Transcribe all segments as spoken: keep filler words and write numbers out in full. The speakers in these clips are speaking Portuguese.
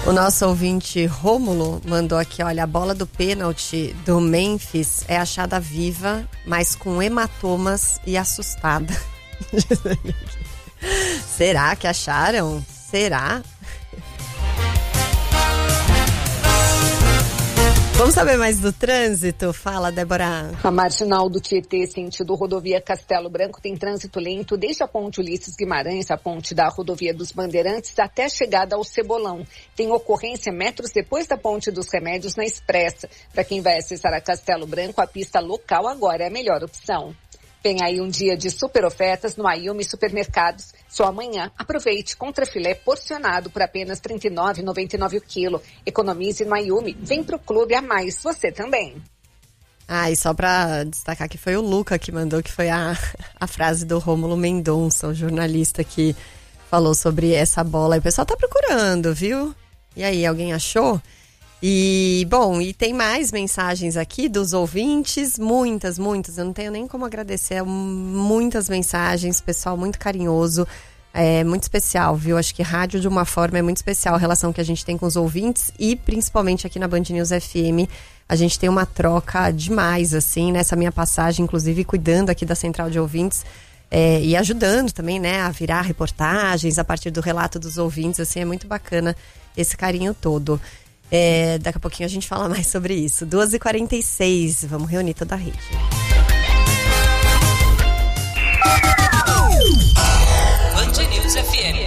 O nosso ouvinte Rômulo mandou aqui, olha, a bola do pênalti do Memphis é achada viva, mas com hematomas e assustada. Será que acharam? Será? Vamos saber mais do trânsito? Fala, Débora. A marginal do Tietê, sentido rodovia Castelo Branco, tem trânsito lento desde a ponte Ulisses Guimarães, a ponte da rodovia dos Bandeirantes, até a chegada ao Cebolão. Tem ocorrência metros depois da ponte dos Remédios na Expressa. Para quem vai acessar a Castelo Branco, a pista local agora é a melhor opção. Vem aí um dia de super ofertas no Ayumi Supermercados. Só amanhã, aproveite contrafilé porcionado por apenas trinta e nove reais e noventa e nove centavos o quilo. Economize no Ayumi. Vem pro clube a mais, você também. Ah, e só pra destacar que foi o Luca que mandou, que foi a, a frase do Rômulo Mendonça, o jornalista que falou sobre essa bola. E o pessoal tá procurando, viu? E aí, alguém achou? E, bom, e tem mais mensagens aqui dos ouvintes, muitas, muitas, eu não tenho nem como agradecer, muitas mensagens, pessoal muito carinhoso, é muito especial, viu? Acho que rádio, de uma forma, é muito especial a relação que a gente tem com os ouvintes e, principalmente, aqui na Band News F M, a gente tem uma troca demais, assim, nessa minha passagem, inclusive, cuidando aqui da Central de Ouvintes, é, e ajudando também, né, a virar reportagens a partir do relato dos ouvintes, assim, é muito bacana esse carinho todo. É, daqui a pouquinho a gente fala mais sobre isso. duas e quarenta e seis, vamos reunir toda a rede. Band News F M.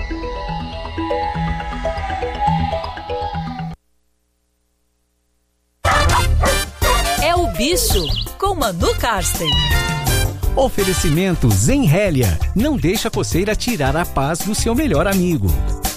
É o Bicho, com Manu Karsten. Oferecimento Zenhélia. Não deixa a coceira tirar a paz do seu melhor amigo.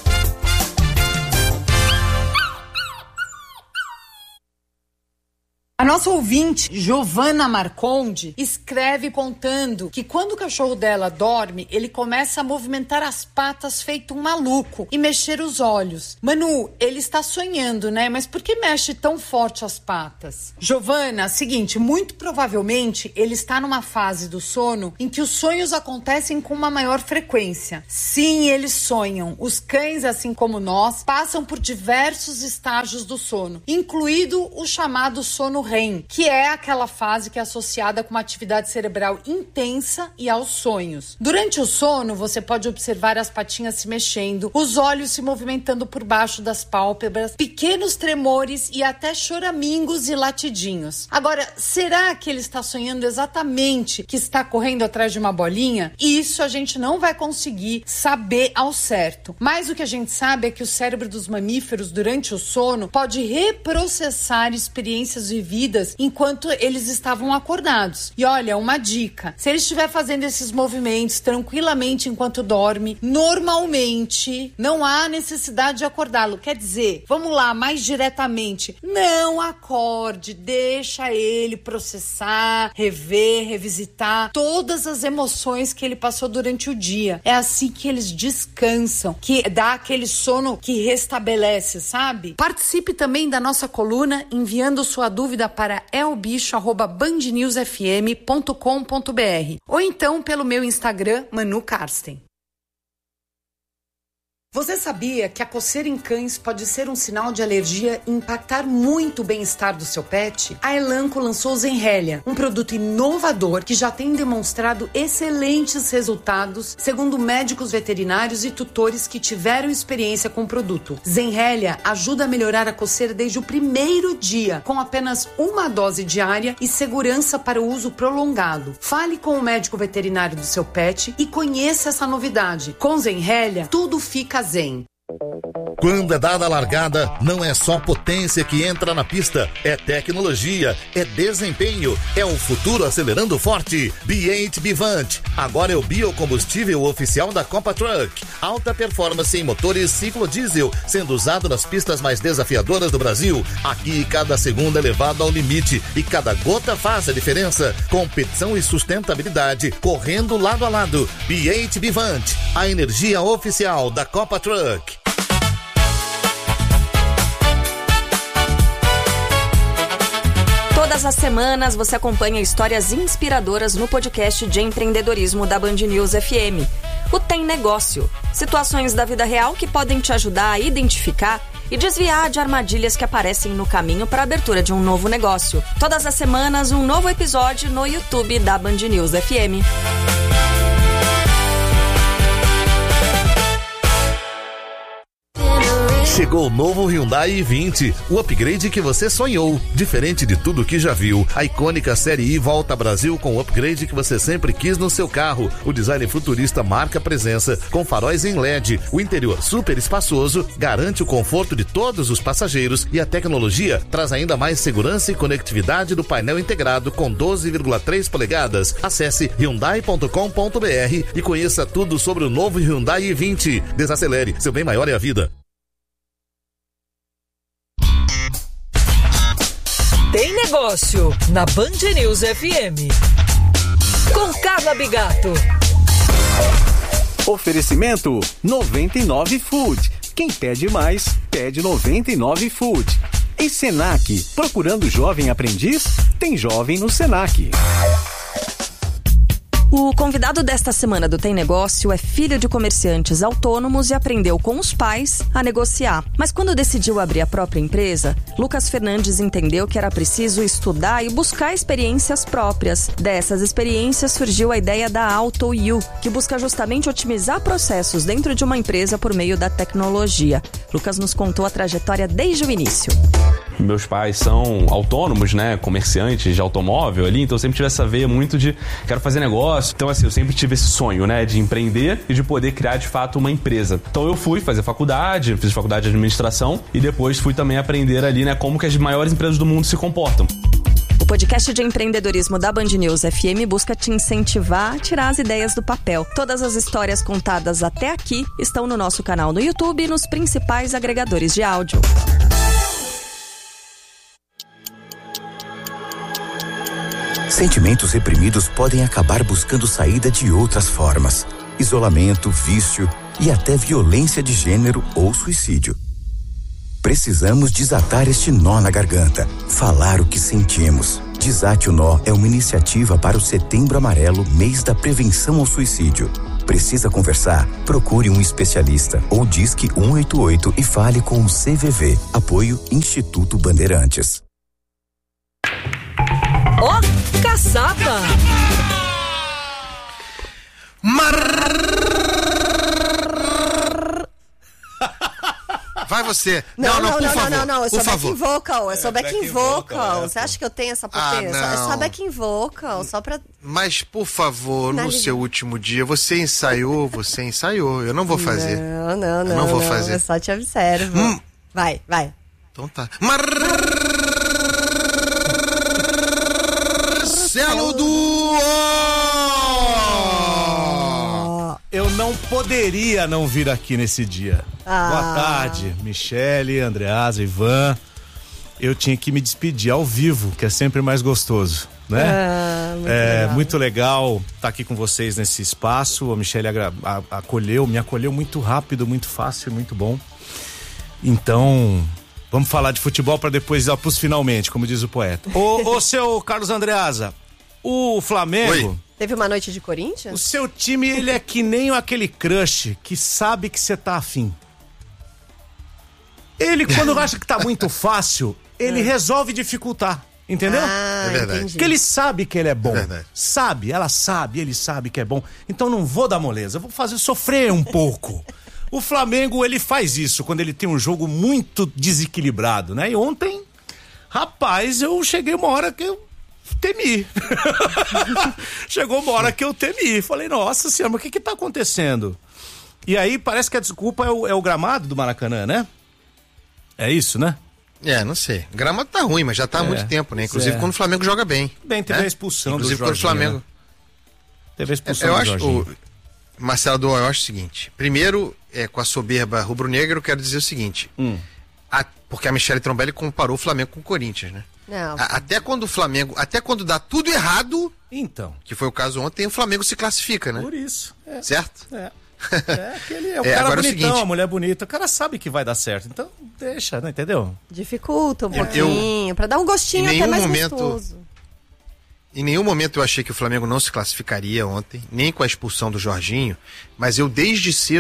A nossa ouvinte, Giovana Marconde, escreve contando que quando o cachorro dela dorme, ele começa a movimentar as patas feito um maluco e mexer os olhos. Manu, ele está sonhando, né? Mas por que mexe tão forte as patas? Giovana, seguinte, muito provavelmente ele está numa fase do sono em que os sonhos acontecem com uma maior frequência. Sim, eles sonham. Os cães, assim como nós, passam por diversos estágios do sono, incluído o chamado sono R E M, que é aquela fase que é associada com uma atividade cerebral intensa e aos sonhos. Durante o sono, você pode observar as patinhas se mexendo, os olhos se movimentando por baixo das pálpebras, pequenos tremores e até choramingos e latidinhos. Agora, será que ele está sonhando exatamente que está correndo atrás de uma bolinha? Isso a gente não vai conseguir saber ao certo. Mas o que a gente sabe é que o cérebro dos mamíferos, durante o sono, pode reprocessar experiências vividas enquanto eles estavam acordados. E olha, uma dica, se ele estiver fazendo esses movimentos tranquilamente enquanto dorme, normalmente não há necessidade de acordá-lo. Quer dizer, vamos lá, mais diretamente, não acorde, deixa ele processar, rever, revisitar todas as emoções que ele passou durante o dia. É assim que eles descansam, que dá aquele sono que restabelece, sabe? Participe também da nossa coluna enviando sua dúvida para elbicho arroba band news f m ponto com ponto b r ou então pelo meu Instagram, Manu Karsten. Você sabia que a coceira em cães pode ser um sinal de alergia e impactar muito o bem-estar do seu pet? A Elanco lançou Zenhélia, um produto inovador que já tem demonstrado excelentes resultados, segundo médicos veterinários e tutores que tiveram experiência com o produto. Zenhélia ajuda a melhorar a coceira desde o primeiro dia, com apenas uma dose diária e segurança para o uso prolongado. Fale com o médico veterinário do seu pet e conheça essa novidade. Com Zenhélia, tudo fica zen. Quando é dada a largada, não é só potência que entra na pista, é tecnologia, é desempenho, é o futuro acelerando forte. B oito Bivante, agora é o biocombustível oficial da Copa Truck. Alta performance em motores ciclo diesel, sendo usado nas pistas mais desafiadoras do Brasil. Aqui cada segundo é levado ao limite e cada gota faz a diferença. Competição e sustentabilidade, correndo lado a lado. B oito Bivante, a energia oficial da Copa Truck. Todas as semanas você acompanha histórias inspiradoras no podcast de empreendedorismo da Band News F M. O Tem Negócio. Situações da vida real que podem te ajudar a identificar e desviar de armadilhas que aparecem no caminho para a abertura de um novo negócio. Todas as semanas, um novo episódio no YouTube da Band News F M. Chegou o novo Hyundai i vinte, o upgrade que você sonhou. Diferente de tudo que já viu, a icônica Série I volta ao Brasil com o upgrade que você sempre quis no seu carro. O design futurista marca presença, com faróis em L E D. O interior super espaçoso garante o conforto de todos os passageiros e a tecnologia traz ainda mais segurança e conectividade do painel integrado com doze vírgula três polegadas. Acesse hyundai ponto com ponto b r e conheça tudo sobre o novo Hyundai i vinte. Desacelere, seu bem maior é a vida. Tem Negócio, na Band News F M. Com Carla Bigato. Oferecimento noventa e nove Food. Quem pede mais, pede noventa e nove Food. E Senac, procurando jovem aprendiz? Tem jovem no Senac. O convidado desta semana do Tem Negócio é filho de comerciantes autônomos e aprendeu com os pais a negociar. Mas quando decidiu abrir a própria empresa, Lucas Fernandes entendeu que era preciso estudar e buscar experiências próprias. Dessas experiências surgiu a ideia da AutoU, que busca justamente otimizar processos dentro de uma empresa por meio da tecnologia. Lucas nos contou a trajetória desde o início. Meus pais são autônomos, né, comerciantes de automóvel ali, então eu sempre tive essa veia muito de quero fazer negócio. Então assim, eu sempre tive esse sonho, né, de empreender e de poder criar de fato uma empresa. Então eu fui fazer faculdade, fiz faculdade de administração e depois fui também aprender ali, né, como que as maiores empresas do mundo se comportam. O podcast de empreendedorismo da Band News F M busca te incentivar a tirar as ideias do papel. Todas as histórias contadas até aqui estão no nosso canal no YouTube e nos principais agregadores de áudio. Sentimentos reprimidos podem acabar buscando saída de outras formas. Isolamento, vício e até violência de gênero ou suicídio. Precisamos desatar este nó na garganta, falar o que sentimos. Desate o Nó é uma iniciativa para o Setembro Amarelo, mês da prevenção ao suicídio. Precisa conversar? Procure um especialista ou disque um oito oito e fale com o C V V. Apoio Instituto Bandeirantes. Ó, oh, caçapa! Mar... Vai você. Não, não, não, não, por não, favor, não, não, eu sou favor. backing vocal, eu sou É, backing backing vocal. vocal, Você é. acha que eu tenho essa Ah, potência? É só não. backing vocal, só pra... Mas, por favor, Na no liga. seu último dia, você ensaiou, você ensaiou. Eu não vou fazer. Não, não, não. Eu não vou fazer. Eu só te observo. Hum. Vai, vai. Então tá. Marcelo do... Eu não poderia não vir aqui nesse dia. Ah. Boa tarde, Michele, Andreasa, Ivan. Eu tinha que me despedir ao vivo, que é sempre mais gostoso, né? Ah, muito é legal. muito legal estar aqui com vocês nesse espaço. A Michele agra- a- acolheu, me acolheu muito rápido, muito fácil, muito bom. Então, vamos falar de futebol para depois ir pros finalmente, como diz o poeta. Ô, ô seu Carlos Andreasa, o Flamengo... Oi. Teve uma noite de O Corinthians? seu time, ele é que nem aquele crush que sabe que você tá afim. Ele, quando acha que tá muito fácil, ele resolve dificultar. Entendeu? Ah, É verdade. entendi. Porque ele sabe que ele é bom. É verdade. Sabe, ela sabe, ele sabe que é bom. Então não vou dar moleza, eu vou fazer sofrer um pouco. O Flamengo, ele faz isso quando ele tem um jogo muito desequilibrado, né? E ontem, rapaz, eu cheguei uma hora que eu temi. Chegou uma hora que eu temi. Falei, nossa senhora, mas o que que tá acontecendo? E aí parece que a desculpa é o, é o gramado do Maracanã, né? É isso, né? É, não sei. O gramado tá ruim, mas já tá há É, muito tempo, né? Inclusive é. quando o Flamengo joga bem. Bem, teve né? a expulsão Inclusive do quando o Jorginho, Flamengo... né? Teve a expulsão Eu do acho, Jorginho. o Marcelo Dual, eu acho o seguinte. Primeiro, é, com a soberba rubro-negra, eu quero dizer o seguinte. Hum. A- porque a Michele Trombelli comparou o Flamengo com o Corinthians, né? Não. A- até quando o Flamengo, até quando dá tudo errado, Então, que foi o caso ontem, o Flamengo se classifica, né? por isso. É, Certo? é. É, aquele é o É, cara agora é o bonitão, seguinte. a mulher bonita. O cara sabe que vai dar certo. Então, deixa, né? Entendeu? Dificulta um Eu- pouquinho, pra dar um gostinho em até nenhum mais momento- gostoso. Em nenhum momento eu achei que o Flamengo não se classificaria ontem, nem com a expulsão do Jorginho, mas eu desde cedo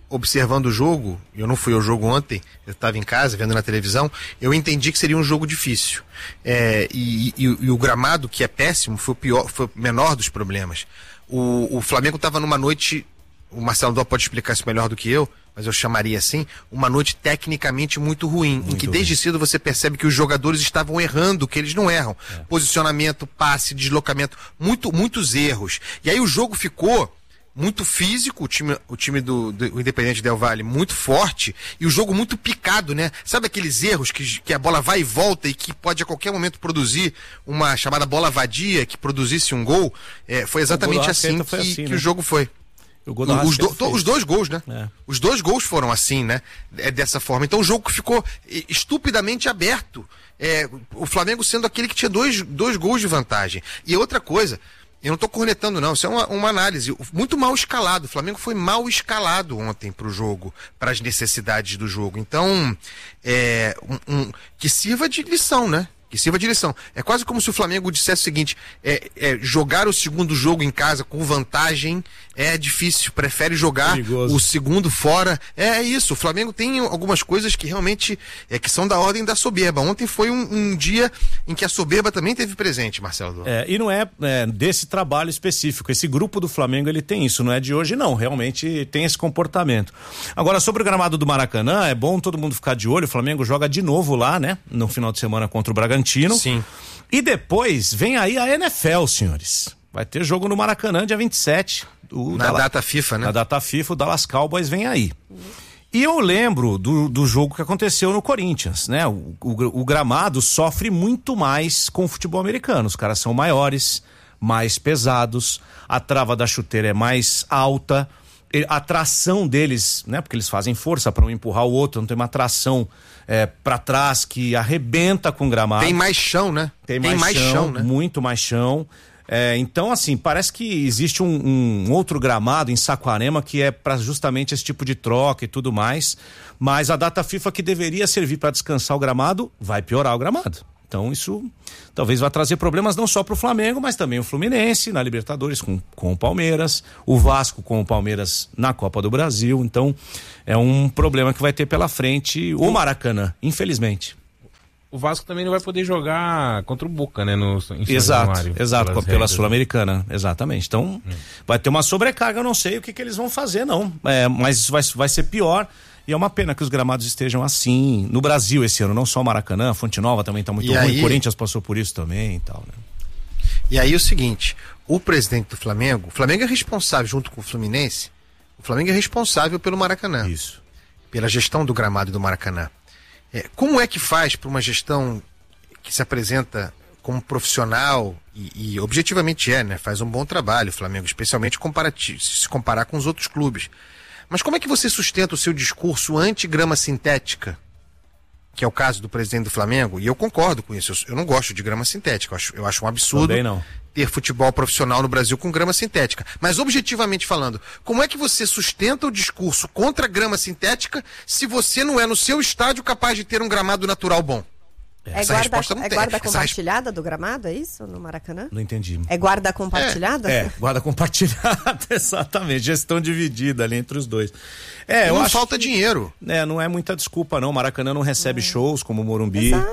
observando o jogo, eu não fui ao jogo ontem, eu estava em casa vendo na televisão, eu entendi que seria um jogo difícil. É, e, e, e o gramado, que é péssimo, foi o pior, foi o menor dos problemas. O, o Flamengo estava numa noite, o Marcelo Dó pode explicar isso melhor do que eu, mas eu chamaria assim, uma noite tecnicamente muito ruim, muito em que desde ruim. cedo você percebe que os jogadores estavam errando, que eles não erram. É. Posicionamento, passe, deslocamento, muito, muitos erros. E aí o jogo ficou muito físico, o time, o time do, do Independente Del Valle muito forte, e o jogo muito picado, né? Sabe aqueles erros que, que a bola vai e volta e que pode a qualquer momento produzir uma chamada bola vadia, que produzisse um gol? É, foi exatamente assim, que, assim né? que o jogo foi. O gol os, do, to, os dois gols, né? É. Os dois gols foram assim, né? É dessa forma. Então o jogo ficou estupidamente aberto. É, o Flamengo sendo aquele que tinha dois, dois gols de vantagem. E outra coisa, eu não estou cornetando não, isso é uma, uma análise muito mal escalado. O Flamengo foi mal escalado ontem para o jogo, para as necessidades do jogo. Então, é, um, um, que sirva de lição, né? Que sirva de lição. É quase como se o Flamengo dissesse o seguinte, é, é, jogar o segundo jogo em casa com vantagem é difícil, prefere jogar Perigoso. o segundo fora. É isso, o Flamengo tem algumas coisas que realmente é, que são da ordem da soberba. Ontem foi um, um dia em que a soberba também teve presente, Marcelo. É, e não é, é desse trabalho específico, esse grupo do Flamengo ele tem isso, não é de hoje não, realmente tem esse comportamento. Agora, sobre o gramado do Maracanã, é bom todo mundo ficar de olho, o Flamengo joga de novo lá, né, no final de semana contra o Bragantino. Sim. E depois vem aí a N F L, senhores. Vai ter jogo no Maracanã dia vinte e sete. O na Dallas, data FIFA, né? Na data FIFA, o Dallas Cowboys vem aí. Uhum. E eu lembro do, do jogo que aconteceu no Corinthians, né? O, o, o gramado sofre muito mais com o futebol americano. Os caras são maiores, mais pesados, a trava da chuteira é mais alta, a tração deles, né? Porque eles fazem força para um empurrar o outro, não tem uma tração é, para trás que arrebenta com o gramado. Tem mais chão, né? Tem, tem mais, mais chão, chão, né? Muito mais chão. É, então, assim, parece que existe um, um outro gramado em Saquarema que é para justamente esse tipo de troca e tudo mais, mas a data FIFA que deveria servir para descansar o gramado vai piorar o gramado. Então isso talvez vá trazer problemas não só para o Flamengo, mas também o Fluminense na Libertadores com, com o Palmeiras, o Vasco com o Palmeiras na Copa do Brasil. Então é um problema que vai ter pela frente o Maracanã, infelizmente. O Vasco também não vai poder jogar contra o Boca, né? No, em exato, Januário, exato, pela Sul-Americana, exatamente. Então hum. vai ter uma sobrecarga, eu não sei o que, que eles vão fazer não, é, mas vai, vai ser pior. E é uma pena que os gramados estejam assim no Brasil esse ano, não só o Maracanã, a Fonte Nova também está muito e ruim, aí... o Corinthians passou por isso também e tal, né? E aí o seguinte, o presidente do Flamengo, o Flamengo é responsável junto com o Fluminense, o Flamengo é responsável pelo Maracanã. Isso. Pela gestão do gramado do Maracanã. É, como é que faz para uma gestão que se apresenta como profissional e, e objetivamente é, né? Faz um bom trabalho o Flamengo, especialmente comparati- se comparar com os outros clubes. Mas como é que você sustenta o seu discurso anti-grama sintética, que é o caso do presidente do Flamengo? E eu concordo com isso, eu, eu não gosto de grama sintética, eu acho, eu acho um absurdo ter futebol profissional no Brasil com grama sintética. Mas objetivamente falando, como é que você sustenta o discurso contra a grama sintética se você não é no seu estádio capaz de ter um gramado natural bom? É Essa guarda, resposta não é tem. guarda compartilhada Essa... do gramado, é isso? No Maracanã? Não entendi. É guarda compartilhada? É, é guarda compartilhada, exatamente. Gestão dividida ali entre os dois. É, não eu acho falta que, dinheiro. É, não é muita desculpa não. O Maracanã não recebe é. shows como o Morumbi. Exato.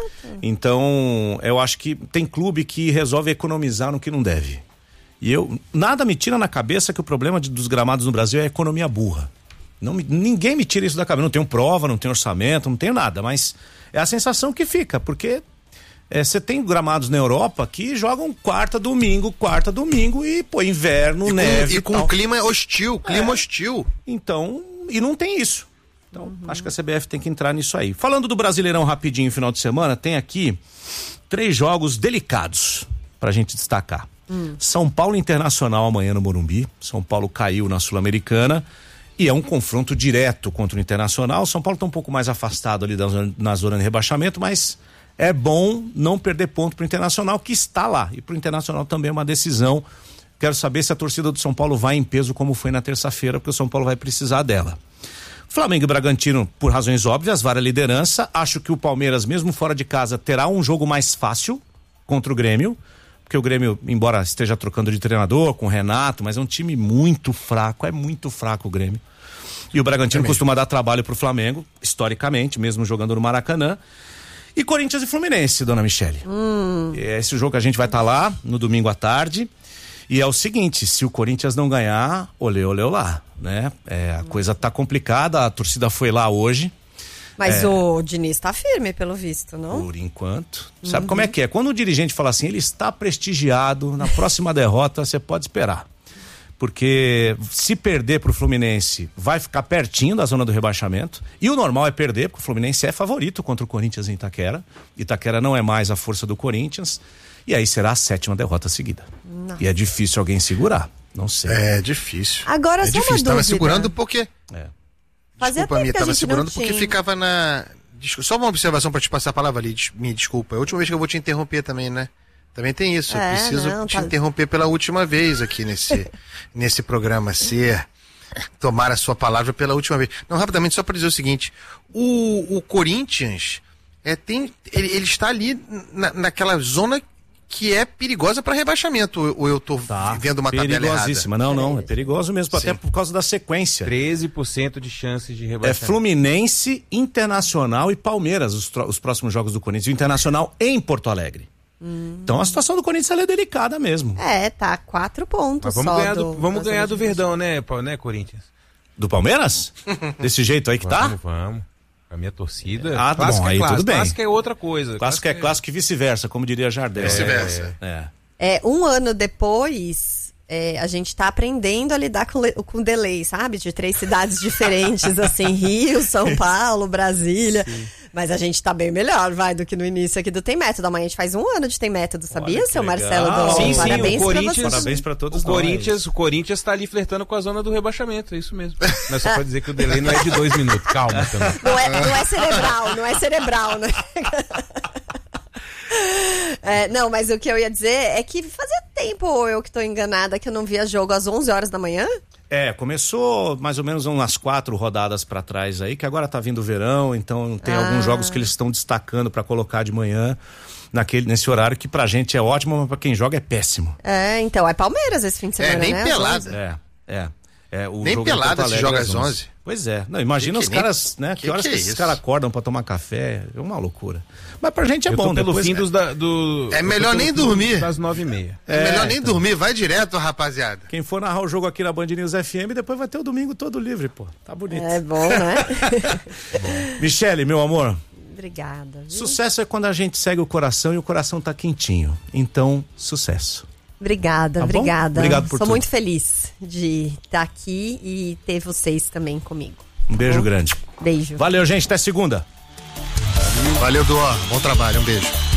Então, eu acho que tem clube que resolve economizar no que não deve. E eu, nada me tira na cabeça que o problema de, dos gramados no Brasil é a economia burra. Não, ninguém me tira isso da cabeça. Não tenho prova, não tenho orçamento, não tenho nada, mas é a sensação que fica, porque você é, tem gramados na Europa que jogam quarta, domingo, quarta, domingo e pô, inverno, e neve. Com, e com tal. clima hostil, clima é, hostil. Então, e não tem isso. Então, uhum. acho que a C B F tem que entrar nisso aí. Falando do Brasileirão rapidinho, final de semana, tem aqui três jogos delicados pra gente destacar. Hum. São Paulo Internacional amanhã no Morumbi. São Paulo caiu na Sul-Americana. E é um confronto direto contra o Internacional. São Paulo está um pouco mais afastado ali da zona, na zona de rebaixamento, mas é bom não perder ponto para o Internacional, que está lá. E para o Internacional também é uma decisão. Quero saber se a torcida do São Paulo vai em peso como foi na terça-feira, porque o São Paulo vai precisar dela. Flamengo e Bragantino, por razões óbvias, vara a liderança. Acho que o Palmeiras, mesmo fora de casa, terá um jogo mais fácil contra o Grêmio. Porque o Grêmio, embora esteja trocando de treinador com o Renato, mas é um time muito fraco, é muito fraco o Grêmio. E o Bragantino é costuma dar trabalho pro Flamengo, historicamente, mesmo jogando no Maracanã. E Corinthians e Fluminense, dona Michele. Hum. É esse jogo que a gente vai estar tá lá no domingo à tarde. E é o seguinte, se o Corinthians não ganhar, olê, olê, olá, né? É, a coisa tá complicada, a torcida foi lá hoje. Mas é, o Diniz tá firme, pelo visto, não? Por enquanto. Sabe uhum. como é que é? Quando o dirigente fala assim, ele está prestigiado, na próxima derrota você pode esperar. Porque se perder pro Fluminense, vai ficar pertinho da zona do rebaixamento. E o normal é perder, porque o Fluminense é favorito contra o Corinthians em Itaquera. Itaquera não é mais a força do Corinthians. E aí será a sétima derrota seguida. Nossa. E é difícil alguém segurar. Não sei. É difícil. Agora, é só difícil. uma Tava dúvida. segurando porque... É. Fazia Desculpa, minha, tempo que a tava gente segurando não porque tinha. ficava na... Só uma observação pra te passar a palavra ali, me desculpa. É a última vez que eu vou te interromper também, né? Também tem isso. É, eu preciso não, te tá... interromper pela última vez aqui nesse, nesse programa. Ser... Tomar a sua palavra pela última vez. Não, rapidamente, só para dizer o seguinte. O, o Corinthians, é, tem, ele, ele está ali na, naquela zona que é perigosa para rebaixamento, ou eu tô tá, vendo uma tabela errada? Perigosíssima, não, não, é perigoso mesmo, Sim. até por causa da sequência. treze por cento de chances de rebaixamento. É Fluminense, Internacional e Palmeiras, os, os próximos jogos do Corinthians, o Internacional em Porto Alegre. Hum. Então a situação do Corinthians ela é delicada mesmo. É, tá, quatro pontos Mas vamos só ganhar do, do, vamos ganhar do Verdão, né, né, Corinthians? Do Palmeiras? Desse jeito aí que vamos, tá? Vamos, a minha torcida. Ah, tá bom, aí clássico, tudo bem. Clássico é outra coisa. Clássico é clássico e vice-versa, como diria Jardel. Vice-versa. É. É, um ano depois, é, a gente tá aprendendo a lidar com, com delay, sabe? De três cidades diferentes, assim, Rio, São Paulo, Brasília. Sim. Mas a gente tá bem melhor, vai, do que no início aqui do Tem Método. Amanhã a gente faz um ano de Tem Método, sabia, Olha, seu legal. Marcelo Dom? Sim, sim, parabéns o Corinthians, pra você. Parabéns pra todos o nós. Corinthians, o Corinthians tá ali flertando com a zona do rebaixamento, é isso mesmo. Não é só pra dizer que o delay não é de dois minutos, calma também. Não é, não é cerebral, não é cerebral, né? É, não, mas o que eu ia dizer é que fazia tempo eu que tô enganada que eu não via jogo às onze horas da manhã. É, começou mais ou menos umas quatro rodadas pra trás aí, que agora tá vindo o verão, então tem ah. alguns jogos que eles estão destacando pra colocar de manhã naquele, nesse horário que pra gente é ótimo, mas pra quem joga é péssimo. É, então é Palmeiras esse fim de semana, é, nem né? pelada. É, é. é o nem jogo pelada se joga às onze. onze. Pois é. Não, imagina que os que caras, nem... né? Que, que horas que, que esses caras acordam pra tomar café. É uma loucura. Mas pra gente é eu bom. Tô pelo depois... fim dos da, do... É melhor nem dormir. Das nove e meia. É, é melhor nem então... dormir. Vai direto, rapaziada. Quem for narrar o jogo aqui na Band News F M, depois vai ter o domingo todo livre, pô. Tá bonito. É bom, né? Bom. Michele, meu amor. Obrigada. Viu? Sucesso é quando a gente segue o coração e o coração tá quentinho. Então, sucesso. Obrigada, tá obrigada. Obrigado por Sou tudo. muito feliz de estar aqui e ter vocês também comigo. Um beijo bom? grande. Beijo. Valeu, gente. Até segunda. Valeu, Duó. Bom trabalho. Um beijo.